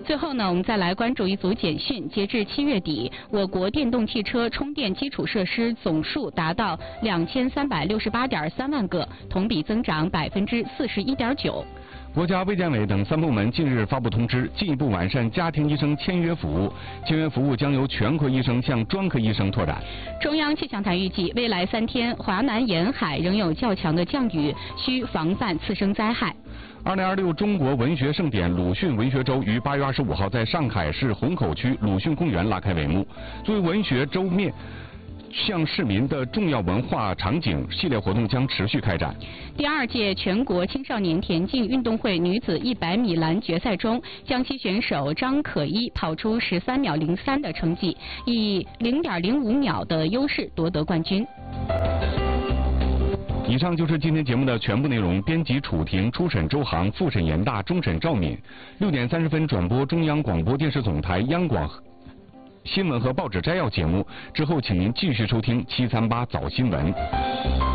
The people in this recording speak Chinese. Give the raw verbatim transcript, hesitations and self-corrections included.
最后呢，我们再来关注一组简讯。截至七月底，我国电动汽车充电基础设施总数达到两千三百六十八点三万个，同比增长百分之四十一点九。 国家卫健委等三部门近日发布通知，进一步完善家庭医生签约服务，签约服务将由全科医生向专科医生拓展。 中央气象台预计，未来三天华南沿海仍有较强的降雨，需防范次生灾害。 二零二六中国文学盛典鲁迅文学周于八月二十五号在上海市虹口区鲁迅公园拉开帷幕。作为文学周面向市民的重要文化场景，系列活动将持续开展。 第二届全国青少年田径运动会女子一百米栏决赛中，江西选手张可一跑出十三秒零三的成绩，以零点零五秒的优势夺得冠军。 以上就是今天节目的全部内容。编辑楚婷，初审周航，复审严大，终审赵敏。六点三十分转播中央广播电视总台央广新闻和报纸摘要节目，之后请您继续收听七三八早新闻。